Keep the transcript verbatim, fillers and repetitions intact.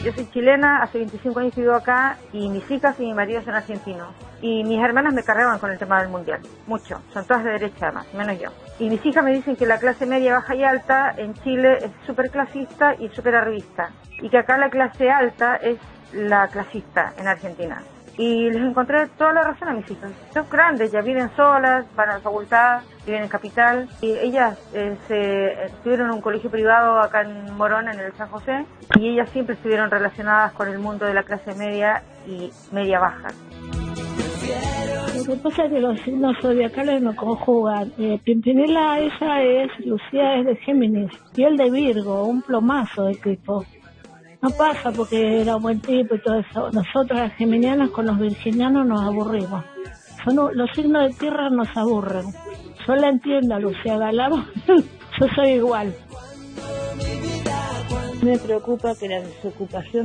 Yo soy chilena, hace veinticinco años que vivo acá y mis hijas y mi marido son argentinos. Y mis hermanas me cargaban con el tema del mundial, mucho. Son todas de derecha además, menos yo. Y mis hijas me dicen que la clase media, baja y alta en Chile es súper clasista y súper arribista. Y que acá la clase alta es la clasista en Argentina. Y les encontré toda la razón a mis hijas. Son grandes, ya viven solas, van a la facultad, viven en Capital. Y ellas eh, se estuvieron en un colegio privado acá en Morón, en el San José, y ellas siempre estuvieron relacionadas con el mundo de la clase media y media baja. Lo que pasa es que los signos zodiacales no conjugan. Eh, Pimpinela, ella es, Lucía es de Géminis, y él de Virgo, un plomazo de tipo. No pasa porque era un buen tipo y todo eso. Nosotros las geminianas con los virginianos nos aburrimos. Son, los signos de tierra nos aburren. Yo la entiendo, Lucía Galamo. Yo soy igual. Me preocupa que la desocupación